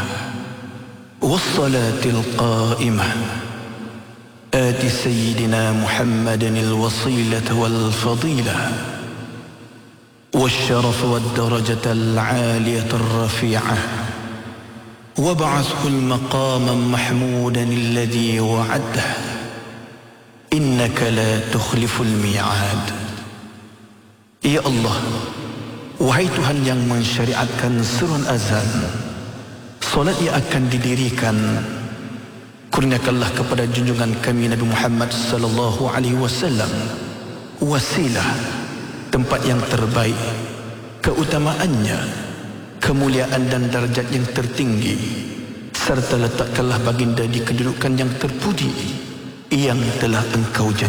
والصلاة القائمة آت سيدنا محمدا الوصيلة والفضيلة والشرف والدرجة العالية الرفيعة وابعثه المقام محمودا الذي وعده إنك لا تخلف الميعاد. Ya Allah, wahai Tuhan yang mensyariatkan seruan azan, solat yang akan didirikan, kurniakanlah kepada junjungan kami Nabi Muhammad sallallahu alaihi wasallam wasilah, tempat yang terbaik, keutamaannya, kemuliaan dan darjat yang tertinggi, serta letakkanlah baginda di kedudukan yang terpuji yang telah Engkau janjikan.